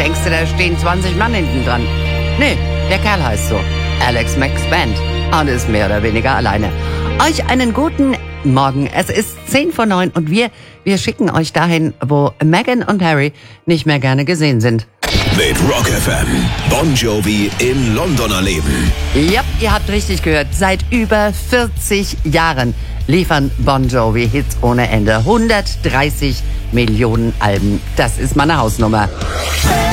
Denkst du, da stehen 20 Mann hinten dran? Nee, der Kerl heißt so. Alex Max Band. Und ist mehr oder weniger alleine. Euch einen guten Morgen. Es ist 8:50 und wir schicken euch dahin, wo Meghan und Harry nicht mehr gerne gesehen sind. Mit Rock FM. Bon Jovi in Londoner Leben. Ja, ihr habt richtig gehört. Seit über 40 Jahren liefern Bon Jovi Hits ohne Ende. 130 Millionen Alben. Das ist meine Hausnummer.